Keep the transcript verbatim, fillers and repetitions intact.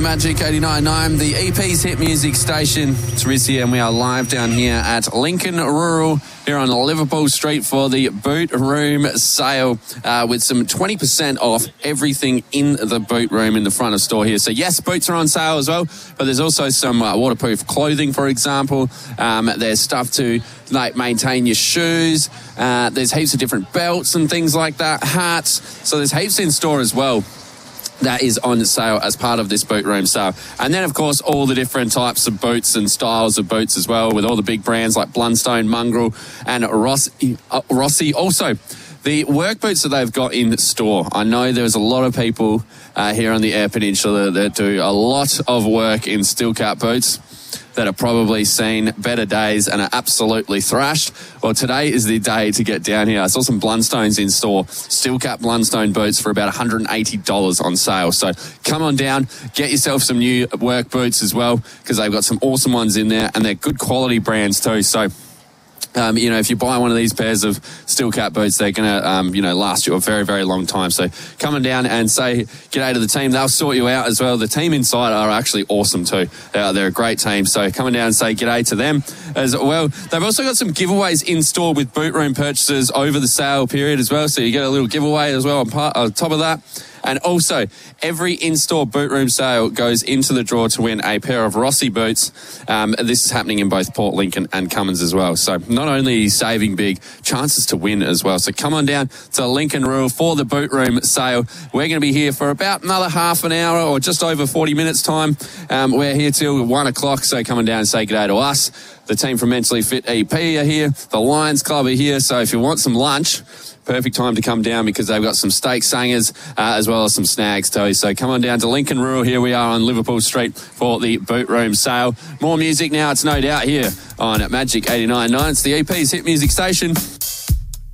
Magic eighty-nine point nine, the E P's hit music station. It's Riz here, and we are live down here at Lincoln Rural here on Liverpool Street for the Boot Room sale uh, with some twenty percent off everything in the boot room in the front of store here. So yes, boots are on sale as well, but there's also some uh, waterproof clothing, for example. Um, there's stuff to like maintain your shoes. Uh, there's heaps of different belts and things like that, hats. So there's heaps in store as well that is on sale as part of this boot room sale. And then, of course, all the different types of boots and styles of boots as well, with all the big brands like Blundstone, Mongrel, and Rossi. Uh, Rossi. Also, the work boots that they've got in store. I know there's a lot of people uh, here on the Eyre Peninsula that do a lot of work in steel cap boots that have probably seen better days and are absolutely thrashed. Well, today is the day to get down here. I saw some Blundstones in store, steel cap Blundstone boots for about one hundred eighty dollars on sale. So come on down, get yourself some new work boots as well, because they've got some awesome ones in there, and they're good quality brands too. So Um, you know, if you buy one of these pairs of steel cap boots, they're going to, um, you know, last you a very, very long time. So come on down and say g'day to the team. They'll sort you out as well. The team inside are actually awesome too. Uh, they're a great team. So come on down and say g'day to them as well. They've also got some giveaways in store with boot room purchases over the sale period as well. So you get a little giveaway as well on, part, on top of that. And also, every in-store boot room sale goes into the draw to win a pair of Rossi boots. Um, this is happening in both Port Lincoln and Cummins as well. So not only are you saving big, chances to win as well. So come on down to Lincoln Rural for the boot room sale. We're going to be here for about another half an hour or just over forty minutes time. Um, we're here till one o'clock, so come on down and say g'day to us. The team from Mentally Fit E P are here. The Lions Club are here. So if you want some lunch, perfect time to come down, because they've got some steak sangers uh, as well as some snags too. So come on down to Lincoln Rural. Here we are on Liverpool Street for the boot room sale. More music now, it's no doubt, here on Magic eighty-nine point nine. It's the E P's hit music station.